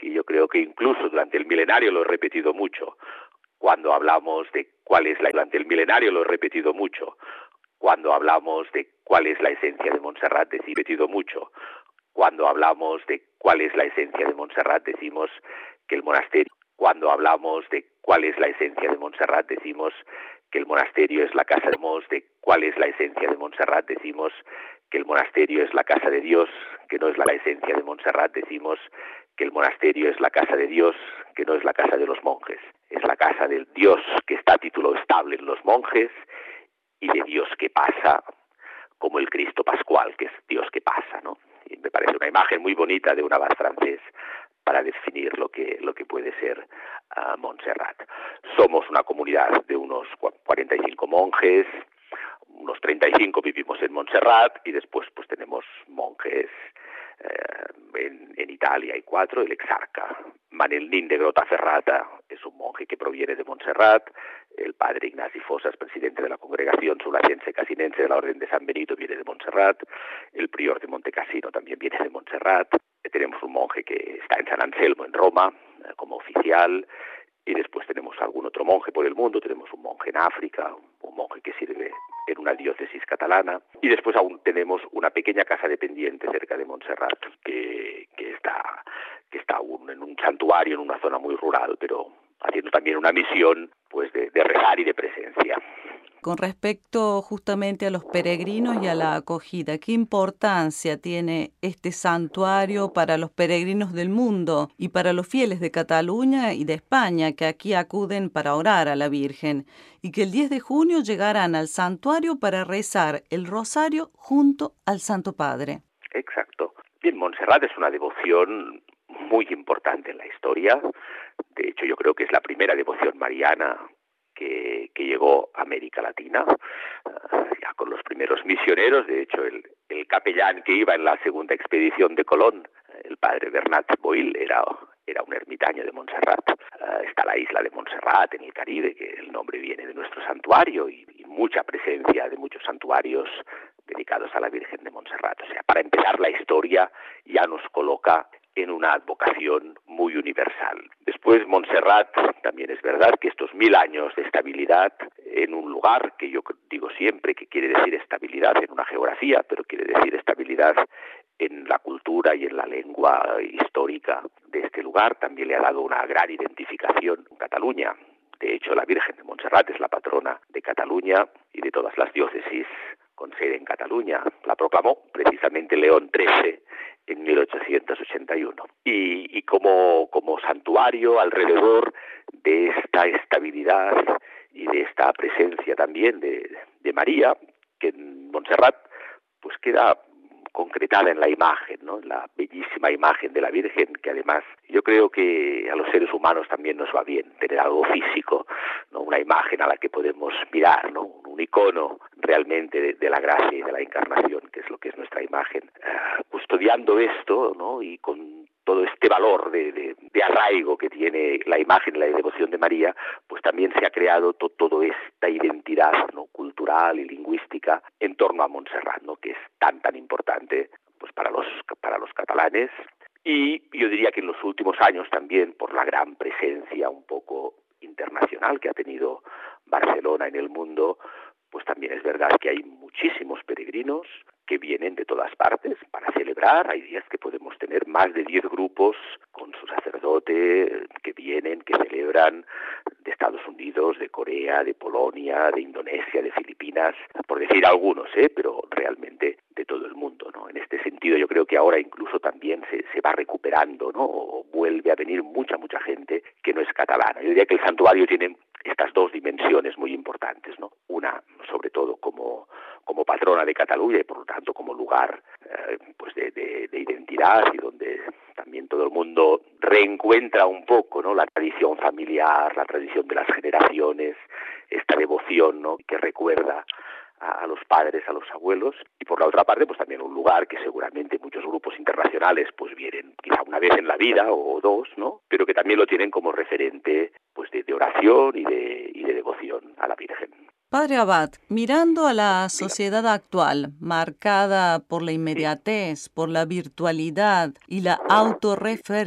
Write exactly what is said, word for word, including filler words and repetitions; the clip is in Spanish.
y yo creo que incluso durante el milenario lo he repetido mucho, cuando hablamos de cuál es la... Durante el milenario lo he repetido mucho, cuando hablamos de cuál es la esencia de Montserrat, he repetido mucho, cuando hablamos de cuál es la esencia de Montserrat, decimos que el monasterio... Cuando hablamos de cuál es la esencia de Montserrat, decimos que el monasterio es la casa de Dios, de cuál es la esencia de Montserrat, decimos que el monasterio es la casa de Dios, que no es la esencia de Montserrat, decimos que el monasterio es la casa de Dios, que no es la casa de los monjes, es la casa del Dios que está a título estable en los monjes y de Dios que pasa como el Cristo Pascual, que es Dios que pasa, ¿no? Y me parece una imagen muy bonita de un abad francés para definir lo que, lo que puede ser uh, Montserrat. Somos una comunidad de unos cuarenta y cinco monjes, unos treinta y cinco vivimos en Montserrat y después pues tenemos monjes eh, en, en Italia hay cuatro, el exarca Manelnín de Grottaferrata es un monje que proviene de Montserrat, el padre Ignasi Fosas, presidente de la congregación sulacense casinense de la Orden de San Benito, viene de Montserrat, el prior de Montecassino también viene de Montserrat, tenemos un monje que está en San Anselmo, en Roma, eh, como oficial, y después tenemos algún otro monje por el mundo, tenemos un monje en África, un monje que sirve en una diócesis catalana, y después aún tenemos una pequeña casa dependiente cerca de Montserrat, que, que está, que está aún en un santuario, en una zona muy rural, pero haciendo también una misión pues de, de rezar y de presencia. Con respecto justamente a los peregrinos y a la acogida, ¿qué importancia tiene este santuario para los peregrinos del mundo y para los fieles de Cataluña y de España que aquí acuden para orar a la Virgen y que el diez de junio llegarán al santuario para rezar el rosario junto al Santo Padre? Exacto. Bien, Montserrat es una devoción muy importante en la historia. De hecho, yo creo que es la primera devoción mariana Que, que llegó a América Latina, uh, ya con los primeros misioneros. De hecho, el, el capellán que iba en la segunda expedición de Colón, el padre Bernat Boil, era, era un ermitaño de Montserrat. Uh, está la isla de Montserrat en el Caribe, que el nombre viene de nuestro santuario, y, y mucha presencia de muchos santuarios dedicados a la Virgen de Montserrat. O sea, para empezar, la historia ya nos coloca en una advocación muy universal. Después, Montserrat, también es verdad que estos mil años de estabilidad en un lugar, que yo digo siempre que quiere decir estabilidad en una geografía, pero quiere decir estabilidad en la cultura y en la lengua histórica de este lugar, también le ha dado una gran identificación con Cataluña. De hecho, la Virgen de Montserrat es la patrona de Cataluña y de todas las diócesis con sede en Cataluña. La proclamó precisamente León trece en mil ochocientos ochenta y uno. Y, y como, como santuario alrededor de esta estabilidad y de esta presencia también de, de María, que en Montserrat pues queda concretada en la imagen, ¿no? La bellísima imagen de la Virgen, que además yo creo que a los seres humanos también nos va bien tener algo físico, ¿no? Una imagen a la que podemos mirar, ¿no? Un icono realmente de, de la gracia y de la encarnación, que es lo que es nuestra imagen. Uh, custodiando esto, ¿no? Y con todo este valor de, de, de arraigo que tiene la imagen, la devoción de María, pues también se ha creado to, toda esta identidad, ¿no? Cultural y lingüística en torno a Montserrat, ¿no? Que es tan tan importante pues para los para los catalanes. Y yo diría que en los últimos años también, por la gran presencia un poco internacional que ha tenido Barcelona en el mundo, pues también es verdad que hay muchísimos peregrinos que vienen de todas partes para celebrar. Hay días que podemos tener más de diez grupos con su sacerdote que vienen, que celebran de Estados Unidos, de Corea, de Polonia, de Indonesia, de Filipinas, por decir algunos, ¿eh? Pero realmente de todo el mundo, ¿no? En este sentido yo creo que ahora incluso también se, se va recuperando, ¿no? O vuelve a venir mucha, mucha gente que no es catalana. Yo diría que el santuario tiene estas dos dimensiones muy importantes, ¿no? Una, sobre todo, como, como patrona de Cataluña y por lo tanto como lugar eh, pues de, de, de identidad y donde también todo el mundo reencuentra un poco, ¿no? La tradición familiar, la tradición de las generaciones, esta devoción, ¿no? Que recuerda a, a los padres, a los abuelos, y por la otra parte pues también un lugar que seguramente muchos grupos internacionales pues vienen quizá una vez en la vida o dos, ¿no? Pero que también lo tienen como referente pues de, de oración y de, y de devoción a la Virgen. Padre Abad, mirando a la sociedad actual, marcada por la inmediatez, por la virtualidad y la autorreferencia,